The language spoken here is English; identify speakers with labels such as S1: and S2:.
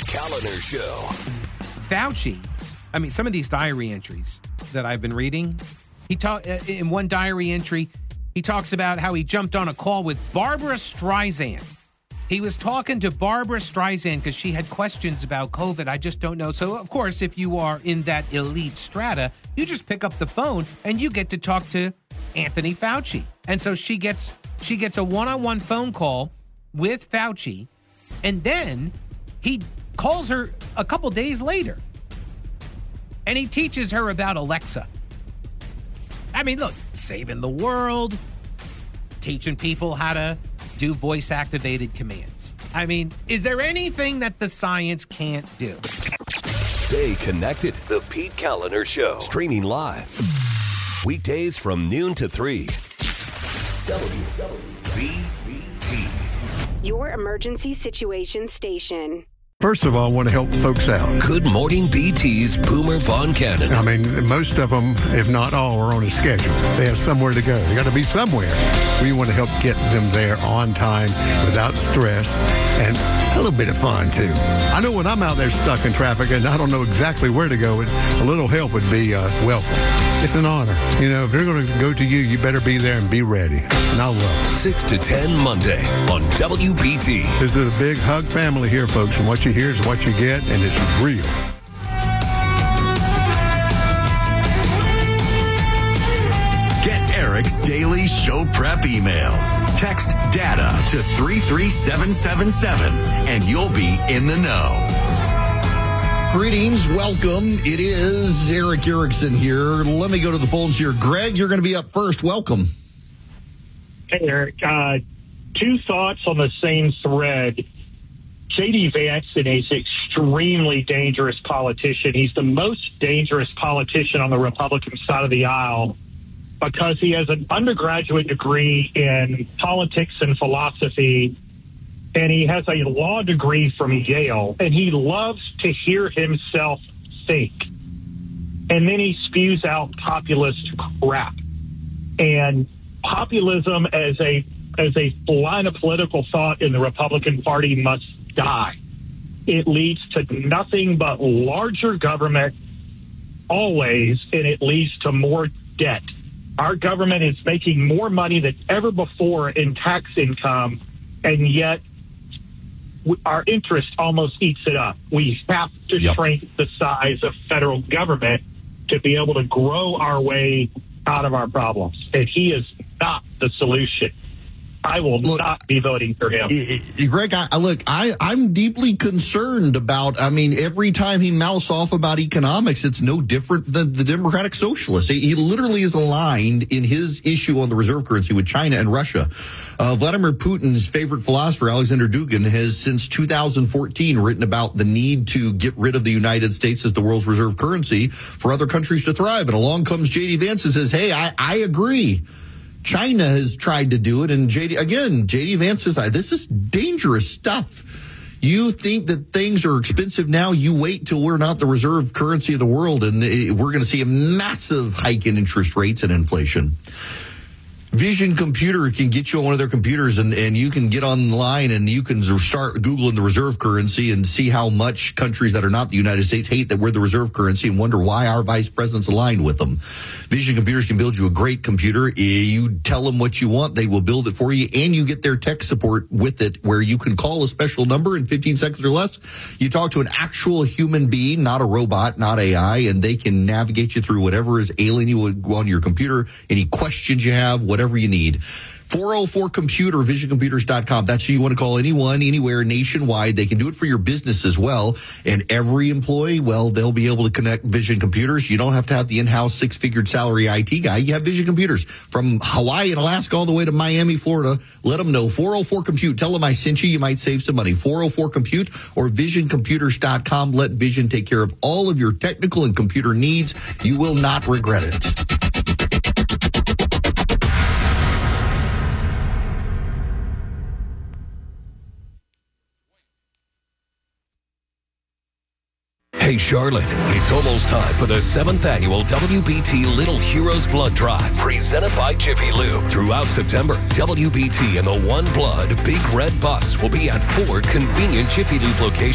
S1: Callender Show.
S2: Fauci, some of these diary entries that I've been reading, in one diary entry, he talks about how he jumped on a call with Barbara Streisand. He was talking to Barbara Streisand because she had questions about COVID. I just don't know. So, of course, if you are in that elite strata, you just pick up the phone and you get to talk to Anthony Fauci. And so she gets a one-on-one phone call with Fauci, and then he calls her a couple days later, and he teaches her about Alexa. Look, saving the world, teaching people how to do voice-activated commands. Is there anything that the science can't do?
S1: Stay connected. The Pete Callender Show. Streaming live. Weekdays from noon to 3. WBT.
S3: Your emergency situation station.
S4: First of all, I want to help folks out.
S1: Good Morning BT's Boomer Von Cannon.
S4: Most of them, if not all, are on a schedule. They have somewhere to go. They got to be somewhere. We want to help get them there on time without stress and a little bit of fun, too. I know when I'm out there stuck in traffic and I don't know exactly where to go, a little help would be welcome. It's an honor. If they're going to go to you, you better be there and be ready. And I will.
S1: 6 to 10 Monday on WBT.
S4: This is a big hug family here, folks, and what you hear is what you get, and it's real.
S5: Get Eric's daily show prep email. Text DATA to 33777 and you'll be in the know.
S6: Greetings, welcome. It is Eric Erickson here. Let me go to the phones here. Greg, you're going to be up first. Welcome.
S7: Hey, Eric. Two thoughts on the same thread. J.D. Vance is an extremely dangerous politician. He's the most dangerous politician on the Republican side of the aisle because he has an undergraduate degree in politics and philosophy, and he has a law degree from Yale, and he loves to hear himself think. And then he spews out populist crap. And populism as a line of political thought in the Republican Party must die. It leads to nothing but larger government always, and it leads to more debt. Our government is making more money than ever before in tax income, and yet our interest almost eats it up. We have to shrink the size of federal government to be able to grow our way out of our problems. And he is not the solution. I will not be voting for him.
S6: Greg, I'm deeply concerned about, every time he mouths off about economics, it's no different than the Democratic Socialists. He literally is aligned in his issue on the reserve currency with China and Russia. Vladimir Putin's favorite philosopher, Alexander Dugin, has since 2014 written about the need to get rid of the United States as the world's reserve currency for other countries to thrive. And along comes J.D. Vance and says, hey, I agree. China has tried to do it, and J.D. Vance says, this is dangerous stuff. You think that things are expensive now, you wait till we're not the reserve currency of the world, and we're going to see a massive hike in interest rates and inflation. Vision Computer can get you on one of their computers, and you can get online and you can start Googling the reserve currency and see how much countries that are not the United States hate that we're the reserve currency and wonder why our vice president's aligned with them. Vision Computers can build you a great computer. You tell them what you want, they will build it for you, and you get their tech support with it where you can call a special number in 15 seconds or less. You talk to an actual human being, not a robot, not AI, and they can navigate you through whatever is ailing you on your computer, any questions you have, whatever you need. 404-COMPUTER, visioncomputers.com. That's who you want to call anyone, anywhere, nationwide. They can do it for your business as well. And every employee, they'll be able to connect Vision Computers. You don't have to have the in-house six-figure salary IT guy. You have Vision Computers from Hawaii and Alaska all the way to Miami, Florida. Let them know. 404-COMPUTE. Tell them I sent you. You might save some money. 404-COMPUTE or visioncomputers.com. Let Vision take care of all of your technical and computer needs. You will not regret it.
S1: Hey, Charlotte, it's almost time for the 7th annual WBT Little Heroes Blood Drive, presented by Jiffy Lube. Throughout September, WBT and the One Blood Big Red Bus will be at 4 convenient Jiffy Lube locations